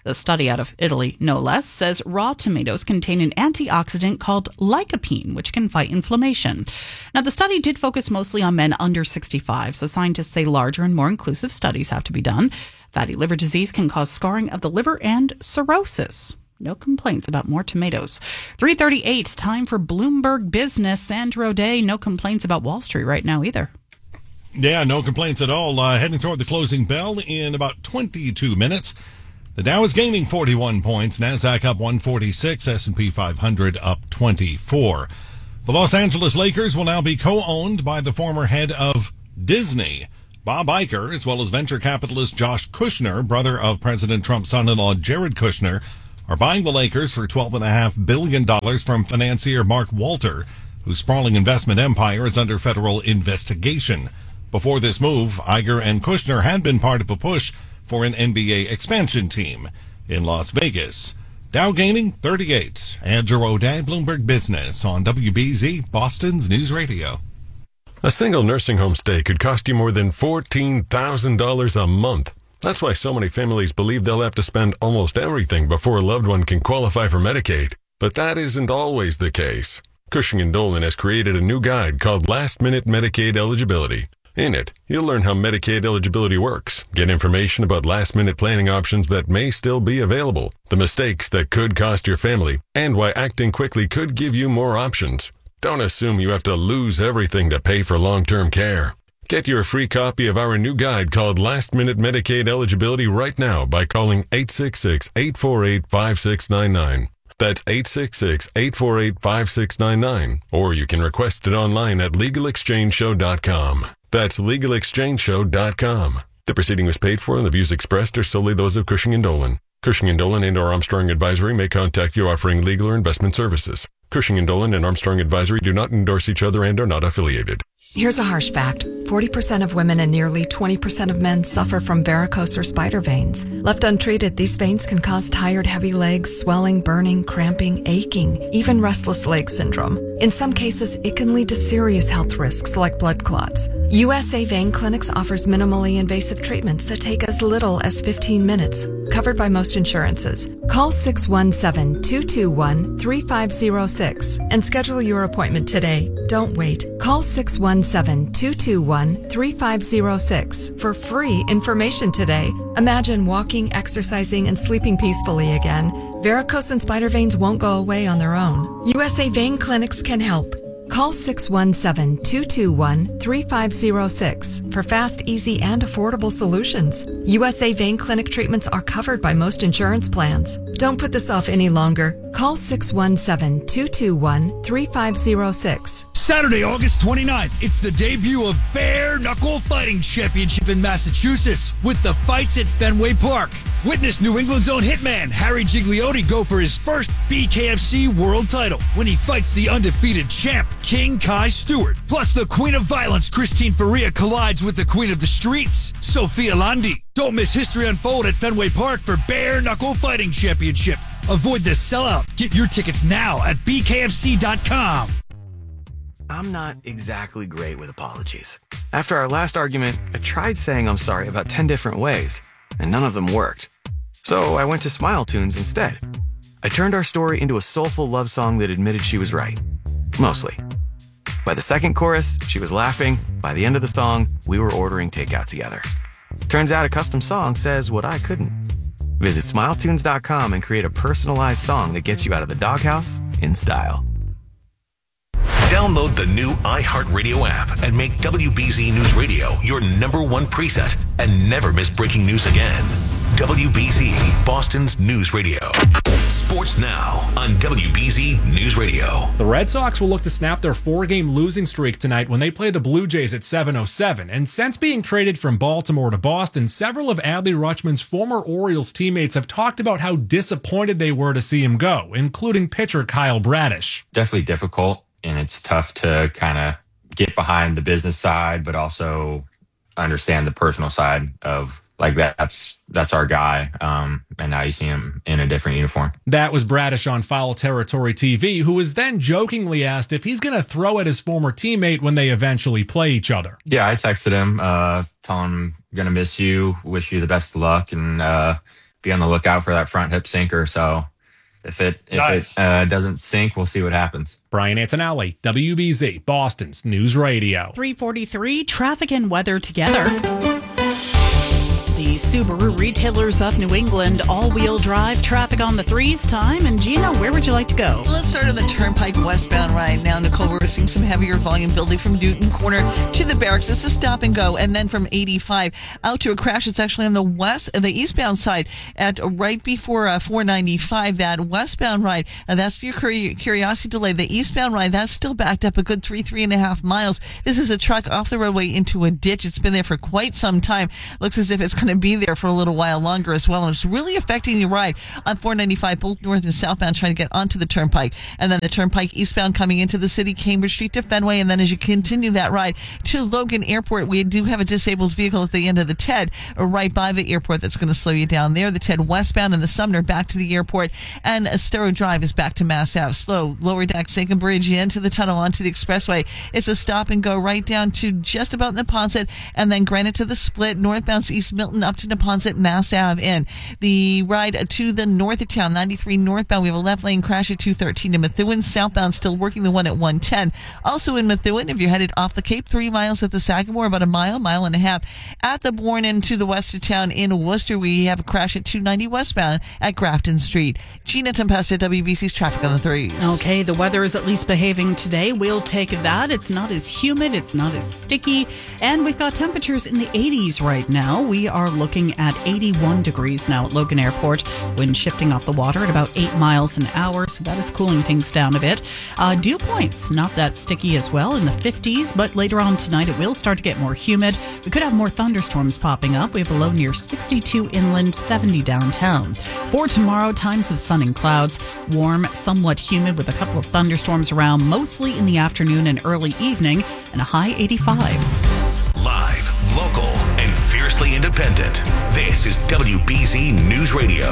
The study out of Italy, no less, says raw tomatoes contain an antioxidant called lycopene, which can fight inflammation. Now, the study did focus mostly on men under sixty-five, so scientists say larger and more inclusive studies have to be done. Fatty liver disease can cause scarring of the liver and cirrhosis. No complaints about more tomatoes. three thirty-eight, time for Bloomberg Business. Sandra O'Day, no complaints about Wall Street right now either. Yeah, no complaints at all. Uh, heading toward the closing bell in about twenty-two minutes. The Dow is gaining forty-one points. NASDAQ up one forty-six. S and P five hundred up twenty-four. The Los Angeles Lakers will now be co-owned by the former head of Disney, Bob Iger, as well as venture capitalist Josh Kushner, brother of President Trump's son-in-law Jared Kushner, are buying the Lakers for twelve point five billion dollars from financier Mark Walter, whose sprawling investment empire is under federal investigation. Before this move, Iger and Kushner had been part of a push for an N B A expansion team in Las Vegas. Dow gaining thirty-eight. Andrew O'Day, Bloomberg Business on W B Z, Boston's News Radio. A single nursing home stay could cost you more than fourteen thousand dollars a month. That's why so many families believe they'll have to spend almost everything before a loved one can qualify for Medicaid. But that isn't always the case. Cushing and Dolan has created a new guide called Last Minute Medicaid Eligibility. In it, you'll learn how Medicaid eligibility works, get information about last-minute planning options that may still be available, the mistakes that could cost your family, and why acting quickly could give you more options. Don't assume you have to lose everything to pay for long-term care. Get your free copy of our new guide called Last Minute Medicaid Eligibility right now by calling eight six six, eight four eight, five six nine nine. That's eight six six, eight four eight, five six nine nine. Or you can request it online at legal exchange show dot com. That's legal exchange show dot com. The proceeding was paid for and the views expressed are solely those of Cushing and Dolan. Cushing and Dolan and or Armstrong Advisory may contact you offering legal or investment services. Cushing and Dolan and Armstrong Advisory do not endorse each other and are not affiliated. Here's a harsh fact. forty percent of women and nearly twenty percent of men suffer from varicose or spider veins. Left untreated, these veins can cause tired, heavy legs, swelling, burning, cramping, aching, even restless leg syndrome. In some cases, it can lead to serious health risks like blood clots. U S A Vein Clinics offers minimally invasive treatments that take as little as fifteen minutes, covered by most insurances. Call six one seven, two two one, three five zero six and schedule your appointment today. Don't wait. Call six one seven, two two one, three five zero six for free information today. Imagine walking, exercising, and sleeping peacefully again. Varicose and spider veins won't go away on their own. U S A Vein Clinics can help. Call six one seven, two two one, three five zero six for fast, easy, and affordable solutions. U S A Vein Clinic treatments are covered by most insurance plans. Don't put this off any longer. Call six one seven, two two one, three five zero six. Saturday, August twenty-ninth, it's the debut of Bare Knuckle Fighting Championship in Massachusetts with the fights at Fenway Park. Witness New England's own hitman Harry Gigliotti go for his first B K F C world title when he fights the undefeated champ King Kai Stewart. Plus, the Queen of Violence Christine Faria collides with the Queen of the Streets Sophia Landi. Don't miss history unfold at Fenway Park for Bare Knuckle Fighting Championship. Avoid the sellout. Get your tickets now at B K F C dot com. I'm not exactly great with apologies. After our last argument, I tried saying I'm sorry about ten different ways, and none of them worked. So I went to Smile Tunes instead. I turned our story into a soulful love song that admitted she was right. Mostly. By the second chorus, she was laughing. By the end of the song, we were ordering takeout together. Turns out a custom song says what I couldn't. Visit smile tunes dot com and create a personalized song that gets you out of the doghouse in style. Download the new iHeartRadio app and make W B Z News Radio your number one preset and never miss breaking news again. W B Z, Boston's News Radio. Sports now on W B Z News Radio. The Red Sox will look to snap their four-game losing streak tonight when they play the Blue Jays at seven oh seven. And since being traded from Baltimore to Boston, several of Adley Rutschman's former Orioles teammates have talked about how disappointed they were to see him go, including pitcher Kyle Bradish. Definitely difficult, and it's tough to kind of get behind the business side, but also understand the personal side of like that. That's that's our guy. Um, and now you see him in a different uniform. That was Bradish on Foul Territory T V, who was then jokingly asked if he's going to throw at his former teammate when they eventually play each other. Yeah, I texted him, uh, telling him, gonna miss you, wish you the best of luck. And uh, be on the lookout for that front hip sinker. So if it if Nice. it uh, doesn't sink, we'll see what happens. Brian Antonelli, W B Z, Boston's News Radio. three forty-three, traffic and weather together. The Subaru retailers of New England, all-wheel drive traffic on the threes time. And Gina, where would you like to go? Let's start on the Turnpike westbound right now. Nicole, we're seeing some heavier volume building from Newton Corner to the barracks. It's a stop and go. And then from eighty-five out to a crash. It's actually on the west, the eastbound side at right before uh, four ninety-five. That westbound ride, and that's for your curi- curiosity delay. The eastbound ride, that's still backed up a good three, three and a half miles. This is a truck off the roadway into a ditch. It's been there for quite some time. Looks as if it's going to be there for a little while longer as well, and it's really affecting your ride on four ninety-five, both north and southbound, trying to get onto the Turnpike. And then the Turnpike eastbound coming into the city, Cambridge Street to Fenway, and then as you continue that ride to Logan Airport, we do have a disabled vehicle at the end of the T E D right by the airport that's going to slow you down there. The T E D westbound and the Sumner back to the airport, and Estero Drive is back to Mass Ave. Slow, lower deck, Sankum Bridge into the tunnel onto the expressway. It's a stop and go right down to just about Neponset, and then Granite to the Split, northbound East Milton up to Neponset, Mass Ave in. The ride to the north of town, ninety-three northbound, we have a left lane crash at two thirteen to Methuen. Southbound still working the one at one ten. Also in Methuen, if you're headed off the Cape, three miles at the Sagamore, about a mile, mile and a half at the Bourne and to the west of town in Worcester. We have a crash at two ninety westbound at Grafton Street. Gina Tempesta, W B C's traffic on the threes. Okay, the weather is at least behaving today. We'll take that. It's not as humid, it's not as sticky, and we've got temperatures in the eighties right now. We are looking at eighty-one degrees now at Logan Airport. Wind shifting off the water at about eight miles an hour, so that is cooling things down a bit. Uh, dew points, not that sticky as well, in the fifties, but later on tonight it will start to get more humid. We could have more thunderstorms popping up. We have a low near sixty-two inland, seventy downtown. For tomorrow, times of sun and clouds, warm, somewhat humid with a couple of thunderstorms around, mostly in the afternoon and early evening, and a high eighty-five. Live, local, and fiercely independent. This is W B Z News Radio.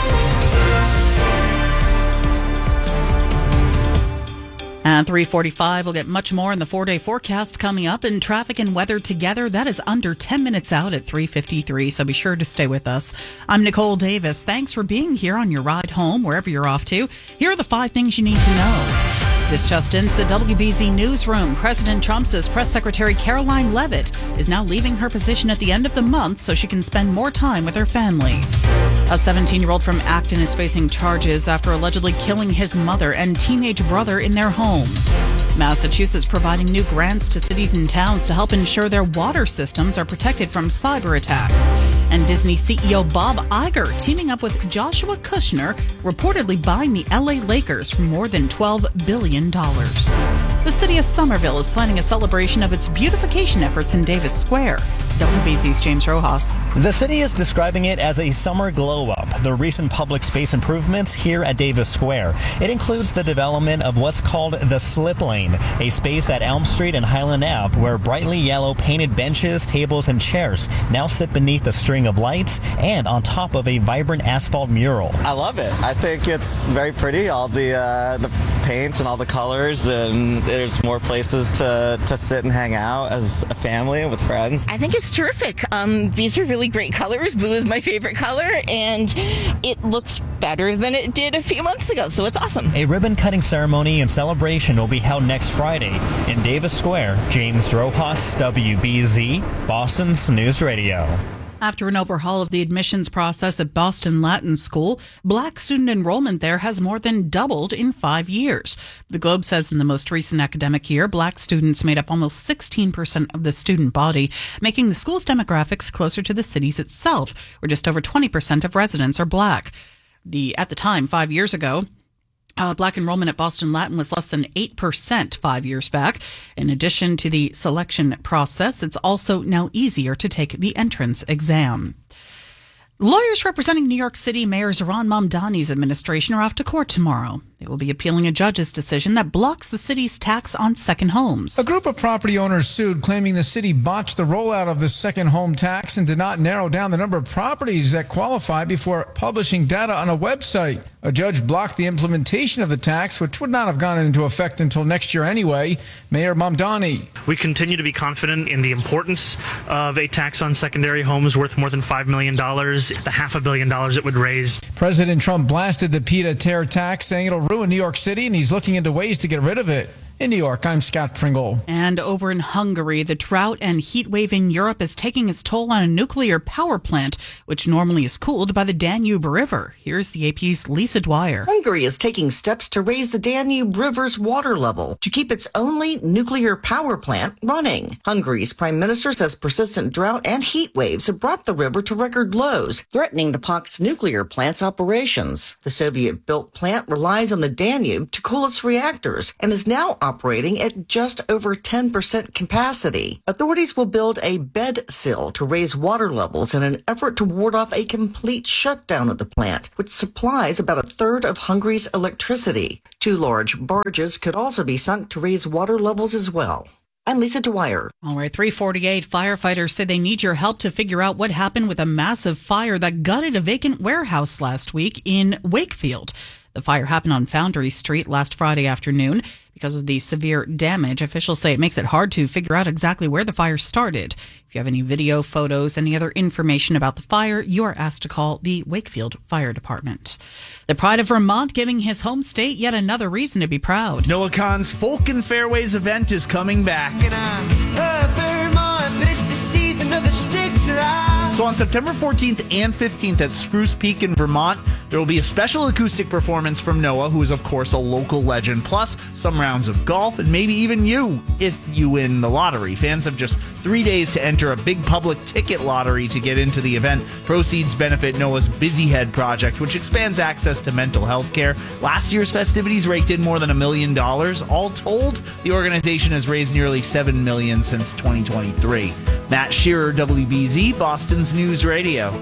At three forty-five, we'll get much more in the four-day forecast coming up, and traffic and weather together. That is under ten minutes out at three fifty-three, so be sure to stay with us. I'm Nicole Davis. Thanks for being here on your ride home, wherever you're off to. Here are the five things you need to know. This just into the W B Z newsroom. President Trump's press secretary Caroline Leavitt is now leaving her position at the end of the month so she can spend more time with her family. A seventeen-year-old from Acton is facing charges after allegedly killing his mother and teenage brother in their home. Massachusetts providing new grants to cities and towns to help ensure their water systems are protected from cyber attacks. And Disney C E O Bob Iger teaming up with Joshua Kushner, reportedly buying the L A Lakers for more than twelve billion dollars. The city of Somerville is planning a celebration of its beautification efforts in Davis Square. W B Z's James Rojas. The city is describing it as a summer glow-up, the recent public space improvements here at Davis Square. It includes the development of what's called the Slip Lane, a space at Elm Street and Highland Ave where brightly yellow painted benches, tables, and chairs now sit beneath a string of lights and on top of a vibrant asphalt mural. I love it. I think it's very pretty, all the uh, the paint and all the colors, and there's more places to, to sit and hang out as a family with friends. I think it's terrific. Um, these are really great colors. Blue is my favorite color, and it looks better than it did a few months ago, so it's awesome. A ribbon-cutting ceremony and celebration will be held next Friday in Davis Square. James Rojas, W B Z, Boston's News Radio. After an overhaul of the admissions process at Boston Latin School, black student enrollment there has more than doubled in five years. The Globe says in the most recent academic year, black students made up almost sixteen percent of the student body, making the school's demographics closer to the city's itself, where just over twenty percent of residents are black. The, at the time, five years ago, Uh, black enrollment at Boston Latin was less than eight percent five years back. In addition to the selection process, it's also now easier to take the entrance exam. Lawyers representing New York City Mayor Zohran Mamdani's administration are off to court tomorrow. They will be appealing a judge's decision that blocks the city's tax on second homes. A group of property owners sued, claiming the city botched the rollout of the second home tax and did not narrow down the number of properties that qualify before publishing data on a website. A judge blocked the implementation of the tax, which would not have gone into effect until next year anyway. Mayor Mamdani. We continue to be confident in the importance of a tax on secondary homes worth more than five million dollars, the half a billion dollars it would raise. President Trump blasted the pied-à-terre tax, saying it'll ruin New York City, and he's looking into ways to get rid of it. In New York, I'm Scott Pringle. And over in Hungary, the drought and heat wave in Europe is taking its toll on a nuclear power plant, which normally is cooled by the Danube River. Here's the A P's Lisa Dwyer. Hungary is taking steps to raise the Danube River's water level to keep its only nuclear power plant running. Hungary's prime minister says persistent drought and heat waves have brought the river to record lows, threatening the Pac's nuclear plant's operations. The Soviet-built plant relies on the Danube to cool its reactors and is now operating at just over ten percent capacity. Authorities will build a bed sill to raise water levels in an effort to ward off a complete shutdown of the plant, which supplies about a third of Hungary's electricity. Two large barges could also be sunk to raise water levels as well. I'm Lisa Dwyer. All right, three forty-eight, firefighters say they need your help to figure out what happened with a massive fire that gutted a vacant warehouse last week in Wakefield. The fire happened on Foundry Street last Friday afternoon. Because of the severe damage, officials say it makes it hard to figure out exactly where the fire started. If you have any video, photos, any other information about the fire, you are asked to call the Wakefield Fire Department. The pride of Vermont giving his home state yet another reason to be proud. Noah Kahan's Folk and Fairways event is coming back. So on September fourteenth and fifteenth at Spruce Peak in Vermont, there will be a special acoustic performance from Noah, who is of course a local legend, plus some rounds of golf and maybe even you, if you win the lottery. Fans have just three days to enter a big public ticket lottery to get into the event. Proceeds benefit Noah's Busy Head project, which expands access to mental health care. Last year's festivities raked in more than a million dollars. All told, the organization has raised nearly seven million dollars since twenty twenty-three. Matt Shearer, W B Z, Boston's News Radio.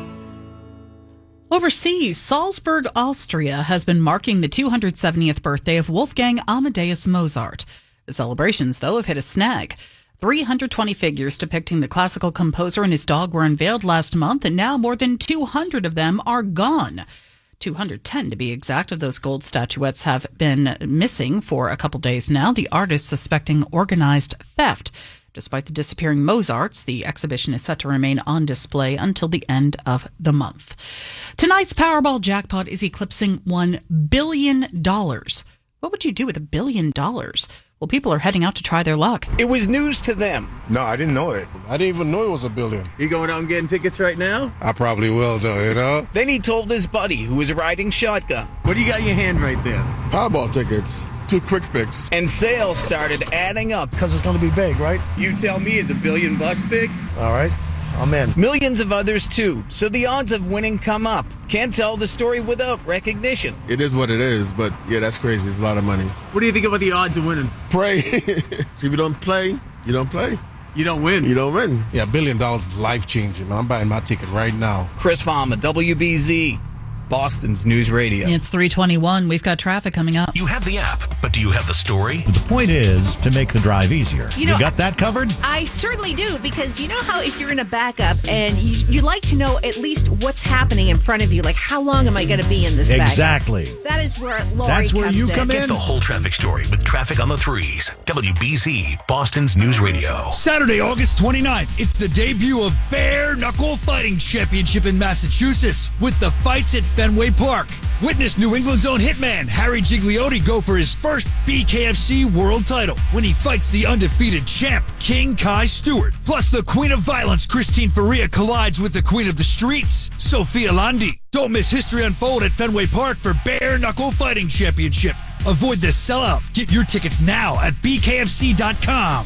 Overseas, Salzburg, Austria has been marking the two hundred seventieth birthday of Wolfgang Amadeus Mozart. The celebrations, though, have hit a snag. three hundred twenty figures depicting the classical composer and his dog were unveiled last month, and now more than two hundred of them are gone. two hundred ten to be exact of those gold statuettes have been missing for a couple days now, the artist suspecting organized theft. Despite the disappearing Mozarts, the exhibition is set to remain on display until the end of the month. Tonight's Powerball jackpot is eclipsing one billion dollars. What would you do with a billion dollars? Well, people are heading out to try their luck. It was news to them. No, I didn't know it. I didn't even know it was a billion. You going out and getting tickets right now? I probably will, though, you know? Then he told his buddy, who was riding shotgun. What do you got in your hand right there? Powerball tickets. Two quick picks. And sales started adding up. Because it's going to be big, right? You tell me, is a billion bucks big? All right. I'm in. Millions of others, too. So the odds of winning come up. Can't tell the story without recognition. It is what it is, but yeah, that's crazy. It's a lot of money. What do you think about the odds of winning? Pray. See, if you don't play, you don't play. You don't win. You don't win. Yeah, a billion dollars is life-changing. I'm buying my ticket right now. Chris Farmer, W B Z. Boston's News Radio. It's three twenty-one. We've got traffic coming up. You have the app, but do you have the story? The point is to make the drive easier. You know, you got that covered? I certainly do, because you know how if you're in a backup and you, you like to know at least what's happening in front of you, like how long am I going to be in this Exactly. backup? That is where Lori That's where comes you in. come Get in. the whole traffic story with Traffic on the Threes. W B Z, Boston's News Radio. Saturday, August twenty-ninth, it's the debut of Bare Knuckle Fighting Championship in Massachusetts with the fights at Fenway Park. Witness New England's own hitman Harry Gigliotti go for his first B K F C world title when he fights the undefeated champ King Kai Stewart. Plus, the Queen of Violence Christine Faria collides with the Queen of the Streets Sophia Landi. Don't miss history unfold at Fenway Park for Bare Knuckle Fighting Championship. Avoid the sellout. Get your tickets now at B K F C dot com.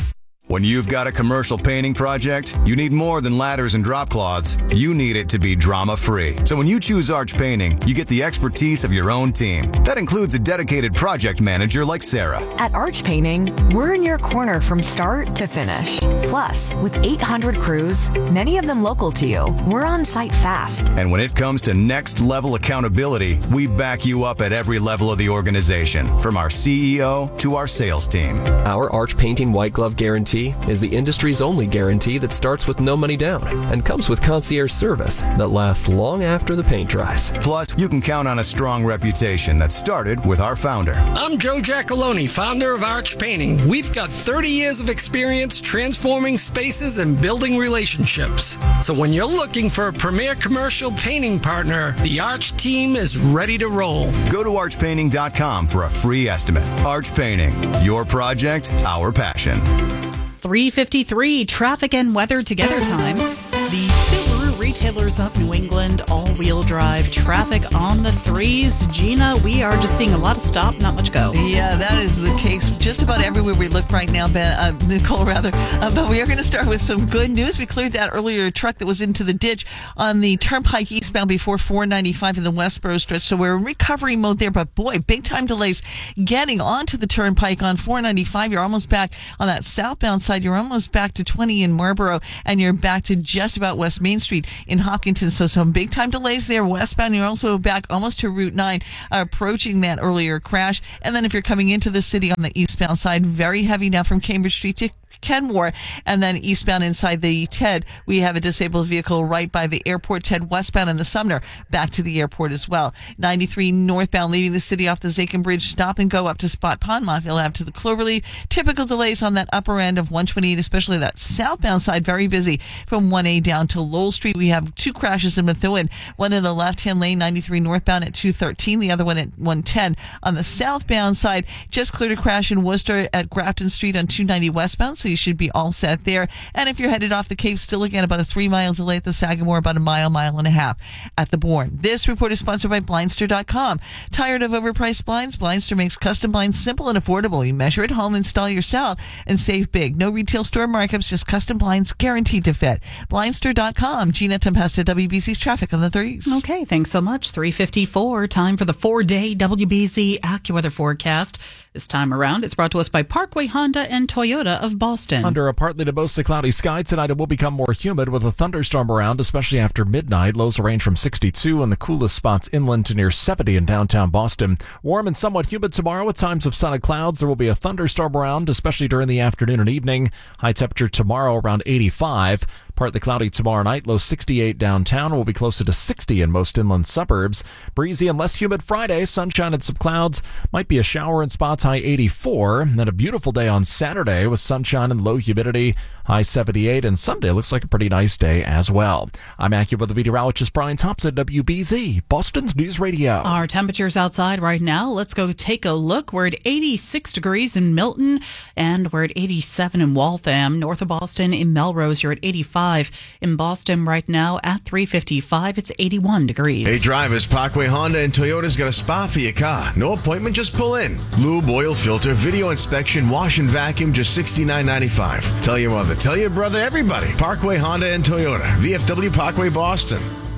When you've got a commercial painting project, you need more than ladders and drop cloths. You need it to be drama-free. So when you choose Arch Painting, you get the expertise of your own team. That includes a dedicated project manager like Sarah. At Arch Painting, we're in your corner from start to finish. Plus, with eight hundred crews, many of them local to you, we're on site fast. And when it comes to next-level accountability, we back you up at every level of the organization, from our C E O to our sales team. Our Arch Painting White Glove Guarantee is the industry's only guarantee that starts with no money down and comes with concierge service that lasts long after the paint dries. Plus, you can count on a strong reputation that started with our founder. I'm Joe Giacalone, founder of Arch Painting. We've got thirty years of experience transforming spaces and building relationships. So when you're looking for a premier commercial painting partner, the Arch team is ready to roll. Go to arch painting dot com for a free estimate. Arch Painting, your project, our passion. three fifty-three, traffic and weather together time. The Subaru retailers of New England, all-wheel drive traffic on the threes. Gina, we are just seeing a lot of stop, not much go. Yeah, that is the case just about everywhere we look right now, ben, uh, Nicole, rather. Uh, but we are going to start with some good news. We cleared that earlier truck that was into the ditch on the Turnpike eastbound before four ninety-five in the Westboro stretch. So we're in recovery mode there. But boy, big time delays getting onto the Turnpike on four ninety-five. You're almost back on that southbound side. You're almost back to twenty in Marlboro, and you're back to just about West Main Street in Hopkinton. So some big time delays there westbound. You're also back almost to Route nine, uh, approaching that earlier crash. And then if you're coming into the city on the eastbound side, very heavy now from Cambridge Street to Kenmore, and then eastbound inside the TED, we have a disabled vehicle right by the airport. TED westbound in the Sumner, back to the airport as well. ninety-three northbound, leaving the city off the Zachem Bridge, stop and go up to Spot Pond, Montville Ave to the Cloverleaf. Typical delays on that upper end of one twenty-eight, especially that southbound side, very busy from one A down to Lowell Street. We have two crashes in Methuen, one in the left-hand lane, ninety-three northbound at two thirteen, the other one at one ten. On the southbound side, just cleared a crash in Worcester at Grafton Street on two ninety westbound, so you should be all set there. And if you're headed off the Cape, still again about a three mile delay at the Sagamore, about a mile, mile and a half at the Bourne. This report is sponsored by Blindster dot com. Tired of overpriced blinds? Blindster makes custom blinds simple and affordable. You measure at home, install yourself, and save big. No retail store markups, just custom blinds guaranteed to fit. Blindster dot com. Gina Tempesta, W B C's traffic on the threes. Okay, thanks so much. three fifty-four, time for the four-day W B Z AccuWeather forecast. This time around, it's brought to us by Parkway Honda and Toyota of Boston. Under a partly to mostly cloudy sky tonight, it will become more humid with a thunderstorm around, especially after midnight. Lows will range from sixty-two and the coolest spots inland to near seventy in downtown Boston. Warm and somewhat humid tomorrow with times of sun and clouds. There will be a thunderstorm around, especially during the afternoon and evening. High temperature tomorrow around eighty-five. Partly cloudy tomorrow night, low sixty-eight downtown, will be closer to sixty in most inland suburbs. Breezy and less humid Friday, sunshine and some clouds. Might be a shower in spots, high eighty-four. And then a beautiful day on Saturday with sunshine and low humidity, high seventy-eight. And Sunday looks like a pretty nice day as well. I'm AccuWeather meteorologist Brian Thompson, W B Z, Boston's News Radio. Our temperatures outside right now, let's go take a look. We're at eighty-six degrees in Milton, and we're at eighty-seven in Waltham. North of Boston in Melrose, you're at eighty-five. In Boston right now at three fifty-five, it's eighty-one degrees. Hey drivers, Parkway Honda and Toyota's got a spot for your car. No appointment, just pull in. Lube, oil filter, video inspection, wash and vacuum, just sixty-nine ninety-five. Tell your mother, tell your brother, everybody. Parkway Honda and Toyota, V F W Parkway Boston.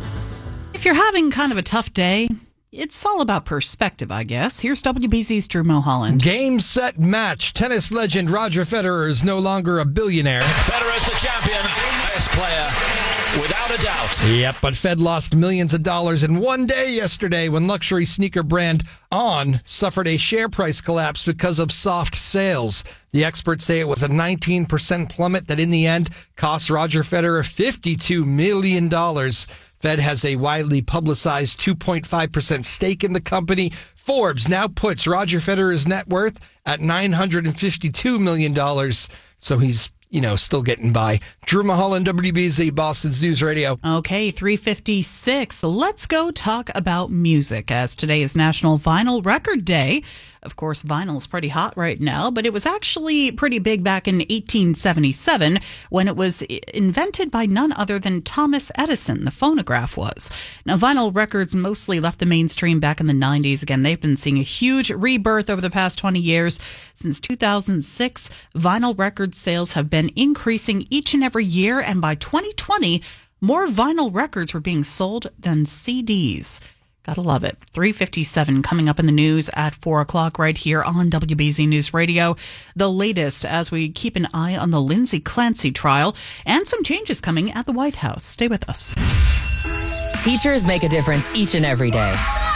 If you're having kind of a tough day, it's all about perspective, I guess. Here's W B Z's Drew Mulholland. Game, set, match. Tennis legend Roger Federer is no longer a billionaire. Federer's the champion, best player, without a doubt. Yep, but Fed lost millions of dollars in one day yesterday when luxury sneaker brand On suffered a share price collapse because of soft sales. The experts say it was a nineteen percent plummet that in the end cost Roger Federer fifty-two million dollars. Fed has a widely publicized two point five percent stake in the company. Forbes now puts Roger Federer's net worth at nine hundred fifty-two million dollars. So he's, you know, still getting by. Drew Mulholland, W B Z, Boston's News Radio. Okay, three fifty-six. Let's go talk about music, as today is National Vinyl Record Day. Of course, vinyl is pretty hot right now, but it was actually pretty big back in eighteen seventy-seven when it was invented by none other than Thomas Edison. The phonograph was. Now, vinyl records mostly left the mainstream back in the nineties. Again, they've been seeing a huge rebirth over the past twenty years. Since two thousand six, vinyl record sales have been increasing each and every year, and by twenty twenty, more vinyl records were being sold than C Ds. Gotta love it. three fifty-seven coming up in the news at four o'clock right here on W B Z News Radio. The latest as we keep an eye on the Lindsay Clancy trial and some changes coming at the White House. Stay with us. Teachers make a difference each and every day.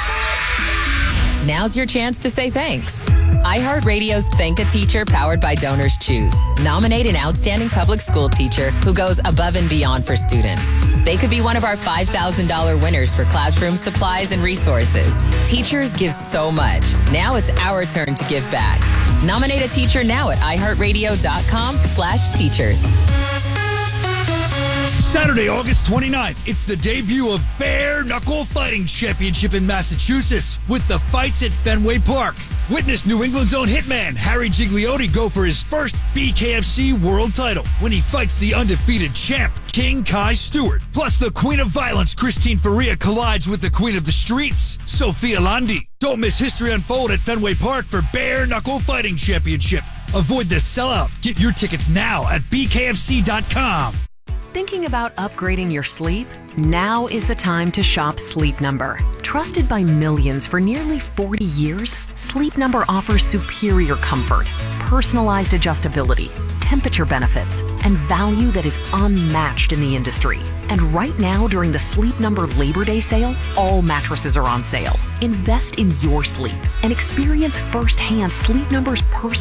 Now's your chance to say thanks. iHeartRadio's Thank a Teacher powered by Donors Choose. Nominate an outstanding public school teacher who goes above and beyond for students. They could be one of our five thousand dollars winners for classroom supplies and resources. Teachers give so much. Now it's our turn to give back. Nominate a teacher now at iHeartRadio.com slash teachers. Saturday, August twenty-ninth, it's the debut of Bare Knuckle Fighting Championship in Massachusetts with the fights at Fenway Park. Witness New England's own hitman Harry Gigliotti go for his first B K F C world title when he fights the undefeated champ, King Kai Stewart. Plus, the Queen of Violence, Christine Faria, collides with the Queen of the Streets, Sophia Landi. Don't miss history unfold at Fenway Park for Bare Knuckle Fighting Championship. Avoid the sellout. Get your tickets now at B K F C dot com. Thinking about upgrading your sleep? Now is the time to shop Sleep Number. Trusted by millions for nearly forty years, Sleep Number offers superior comfort, personalized adjustability, temperature benefits, and value that is unmatched in the industry. And right now, during the Sleep Number Labor Day sale, all mattresses are on sale. Invest in your sleep and experience firsthand Sleep Number's personal